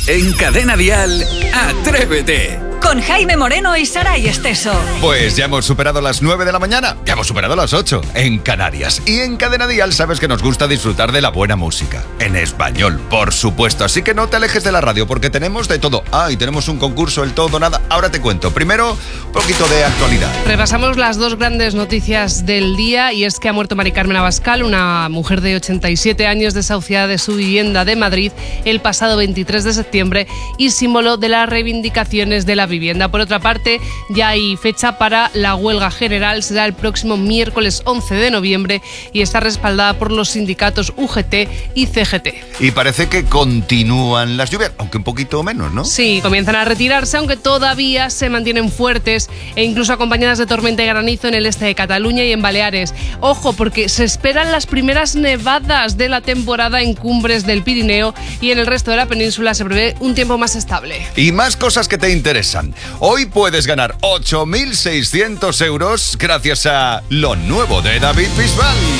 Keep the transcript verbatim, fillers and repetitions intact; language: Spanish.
En Cadena Dial, Atrévete. Con Jaime Moreno y Saray Esteso. Pues ya hemos superado las nueve de la mañana, ya hemos superado las ocho en Canarias. Y en Cadena Dial sabes que nos gusta disfrutar de la buena música. En español, por supuesto. Así que no te alejes de la radio porque tenemos de todo. Ah, y tenemos un concurso, el todo nada. Ahora te cuento. Primero, un poquito de actualidad. Repasamos las dos grandes noticias del día y es que ha muerto Mari Carmen Abascal, una mujer de ochenta y siete años desahuciada de su vivienda de Madrid el pasado veintitrés de septiembre y símbolo de las reivindicaciones de la vivienda. Por otra parte, ya hay fecha para la huelga general, será el próximo miércoles once de noviembre y está respaldada por los sindicatos U G T y C G T. Y parece que continúan las lluvias, aunque un poquito menos, ¿no? Sí, comienzan a retirarse, aunque todavía se mantienen fuertes e incluso acompañadas de tormenta y granizo en el este de Cataluña y en Baleares. Ojo, porque se esperan las primeras nevadas de la temporada en cumbres del Pirineo y en el resto de la península se prevé un tiempo más estable. Y más cosas que te interesan. Hoy puedes ganar ocho mil seiscientos euros gracias a lo nuevo de David Bisbal.